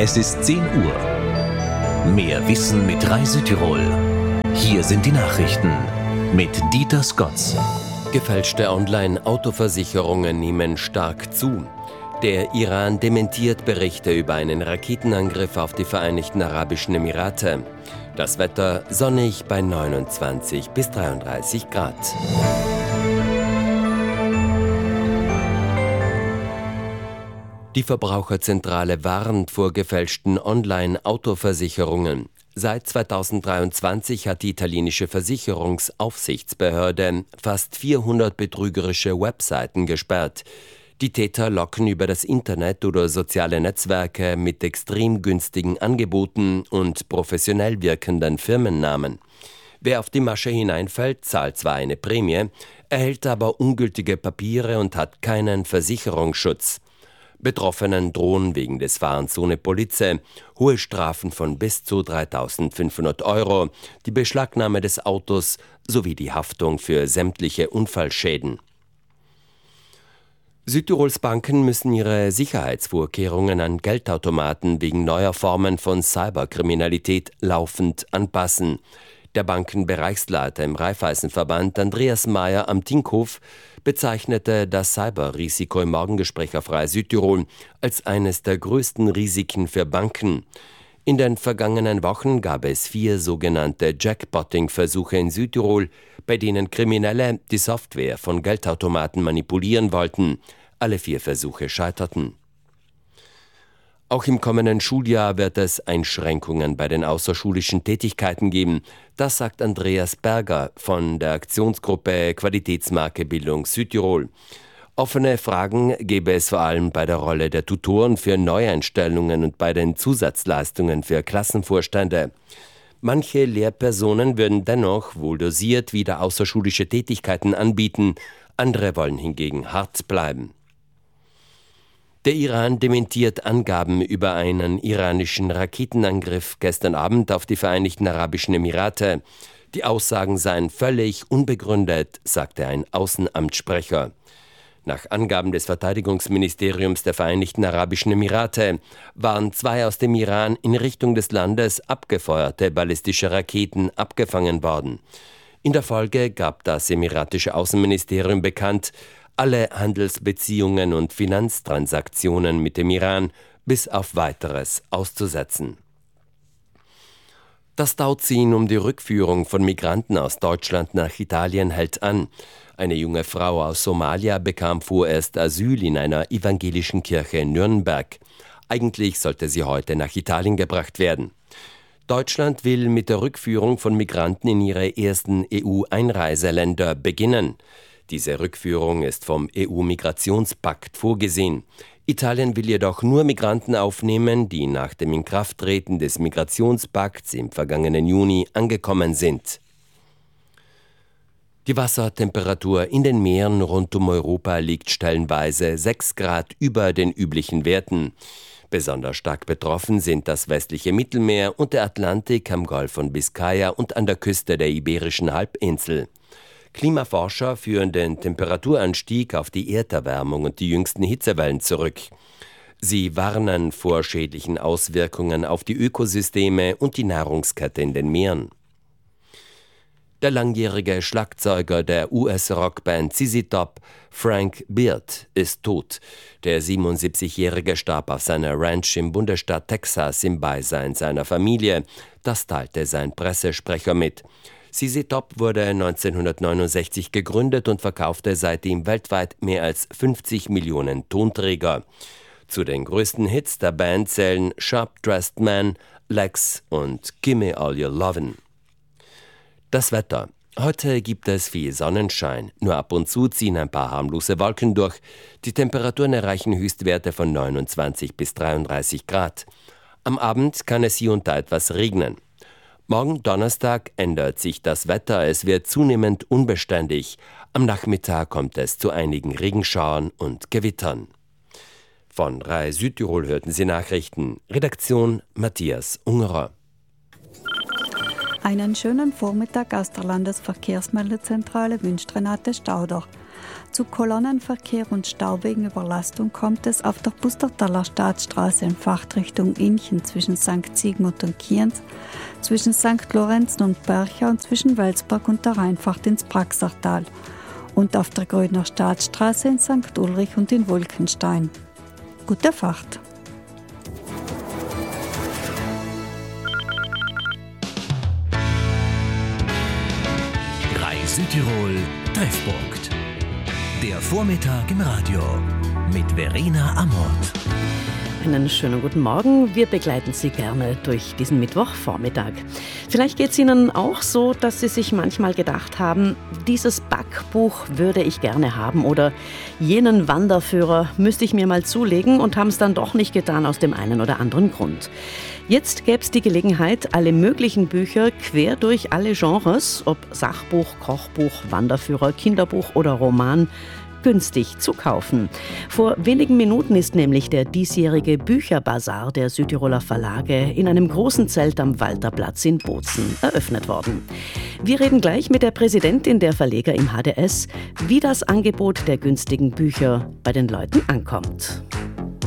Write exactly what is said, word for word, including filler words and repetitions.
Es ist zehn Uhr. Mehr Wissen mit Reisütirol. Hier sind die Nachrichten mit Dieter Skotz. Gefälschte Online-Autoversicherungen nehmen stark zu. Der Iran dementiert Berichte über einen Raketenangriff auf die Vereinigten Arabischen Emirate. Das Wetter sonnig bei neunundzwanzig bis dreiunddreißig Grad. Die Verbraucherzentrale warnt vor gefälschten Online-Autoversicherungen. Seit zweitausenddreiundzwanzig hat die italienische Versicherungsaufsichtsbehörde fast vierhundert betrügerische Webseiten gesperrt. Die Täter locken über das Internet oder soziale Netzwerke mit extrem günstigen Angeboten und professionell wirkenden Firmennamen. Wer auf die Masche hineinfällt, zahlt zwar eine Prämie, erhält aber ungültige Papiere und hat keinen Versicherungsschutz. Betroffenen drohen wegen des Fahrens ohne Polizei hohe Strafen von bis zu dreitausendfünfhundert Euro, die Beschlagnahme des Autos sowie die Haftung für sämtliche Unfallschäden. Südtirols Banken müssen ihre Sicherheitsvorkehrungen an Geldautomaten wegen neuer Formen von Cyberkriminalität laufend anpassen. Der Bankenbereichsleiter im Raiffeisenverband Andreas Mayer am Tinkoff bezeichnete das Cyberrisiko im Morgengespräch auf Rai Südtirol als eines der größten Risiken für Banken. In den vergangenen Wochen gab es vier sogenannte Jackpotting-Versuche in Südtirol, bei denen Kriminelle die Software von Geldautomaten manipulieren wollten. Alle vier Versuche scheiterten. Auch im kommenden Schuljahr wird es Einschränkungen bei den außerschulischen Tätigkeiten geben. Das sagt Andreas Berger von der Aktionsgruppe Qualitätsmarke Bildung Südtirol. Offene Fragen gäbe es vor allem bei der Rolle der Tutoren für Neueinstellungen und bei den Zusatzleistungen für Klassenvorstände. Manche Lehrpersonen würden dennoch wohl dosiert wieder außerschulische Tätigkeiten anbieten, andere wollen hingegen hart bleiben. Der Iran dementiert Angaben über einen iranischen Raketenangriff gestern Abend auf die Vereinigten Arabischen Emirate. Die Aussagen seien völlig unbegründet, sagte ein Außenamtssprecher. Nach Angaben des Verteidigungsministeriums der Vereinigten Arabischen Emirate waren zwei aus dem Iran in Richtung des Landes abgefeuerte ballistische Raketen abgefangen worden. In der Folge gab das emiratische Außenministerium bekannt, alle Handelsbeziehungen und Finanztransaktionen mit dem Iran bis auf Weiteres auszusetzen. Das Tauziehen um die Rückführung von Migranten aus Deutschland nach Italien hält an. Eine junge Frau aus Somalia bekam vorerst Asyl in einer evangelischen Kirche in Nürnberg. Eigentlich sollte sie heute nach Italien gebracht werden. Deutschland will mit der Rückführung von Migranten in ihre ersten E U-Einreiseländer beginnen. Diese Rückführung ist vom E U-Migrationspakt vorgesehen. Italien will jedoch nur Migranten aufnehmen, die nach dem Inkrafttreten des Migrationspakts im vergangenen Juni angekommen sind. Die Wassertemperatur in den Meeren rund um Europa liegt stellenweise sechs Grad über den üblichen Werten. Besonders stark betroffen sind das westliche Mittelmeer und der Atlantik am Golf von Biskaya und an der Küste der Iberischen Halbinsel. Klimaforscher führen den Temperaturanstieg auf die Erderwärmung und die jüngsten Hitzewellen zurück. Sie warnen vor schädlichen Auswirkungen auf die Ökosysteme und die Nahrungskette in den Meeren. Der langjährige Schlagzeuger der U S-Rockband Z Z Top, Frank Beard, ist tot. Der siebenundsiebzigjährige starb auf seiner Ranch im Bundesstaat Texas im Beisein seiner Familie. Das teilte sein Pressesprecher mit. Z Z Top wurde neunzehnhundertneunundsechzig gegründet und verkaufte seitdem weltweit mehr als fünfzig Millionen Tonträger. Zu den größten Hits der Band zählen Sharp Dressed Man, Lex und Gimme All Your Lovin'. Das Wetter. Heute gibt es viel Sonnenschein. Nur ab und zu ziehen ein paar harmlose Wolken durch. Die Temperaturen erreichen Höchstwerte von neunundzwanzig bis dreiunddreißig Grad. Am Abend kann es hier und da etwas regnen. Morgen Donnerstag ändert sich das Wetter, es wird zunehmend unbeständig. Am Nachmittag kommt es zu einigen Regenschauern und Gewittern. Von Rai Südtirol hörten Sie Nachrichten. Redaktion Matthias Ungerer. Einen schönen Vormittag aus der Landesverkehrsmeldezentrale wünscht Renate Stauder. Zu Kolonnenverkehr und Stau wegen Überlastung kommt es auf der Pustertaler Staatsstraße in Fahrtrichtung Inchen zwischen Sankt Sigmund und Kienz, zwischen Sankt Lorenzen und Bercha und zwischen Welsberg und der Rheinfahrt ins Praxertal und auf der Grödner Staatsstraße in Sankt Ulrich und in Wolkenstein. Gute Fahrt! Südtirol Treffpunkt. Der Vormittag im Radio mit Verena Amort. Einen schönen guten Morgen. Wir begleiten Sie gerne durch diesen Mittwochvormittag. Vielleicht geht es Ihnen auch so, dass Sie sich manchmal gedacht haben, dieses Backbuch würde ich gerne haben oder jenen Wanderführer müsste ich mir mal zulegen und haben es dann doch nicht getan aus dem einen oder anderen Grund. Jetzt gäbe es die Gelegenheit, alle möglichen Bücher quer durch alle Genres, ob Sachbuch, Kochbuch, Wanderführer, Kinderbuch oder Roman, günstig zu kaufen. Vor wenigen Minuten ist nämlich der diesjährige Bücherbazar der Südtiroler Verlage in einem großen Zelt am Walterplatz in Bozen eröffnet worden. Wir reden gleich mit der Präsidentin der Verleger im H D S, wie das Angebot der günstigen Bücher bei den Leuten ankommt.